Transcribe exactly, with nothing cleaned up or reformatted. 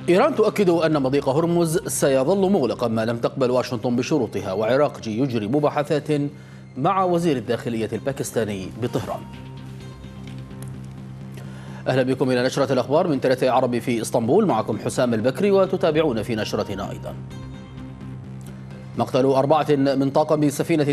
إيران تؤكد أن مضيق هرمز سيظل مغلقا ما لم تقبل واشنطن بشروطها، وعراقجي يجري مباحثات مع وزير الداخلية الباكستاني بطهران. أهلا بكم إلى نشرة الأخبار من تلاتة عربي في إسطنبول، معكم حسام البكري، وتتابعون في نشرتنا أيضا. مقتل أربعة من طاقم سفينة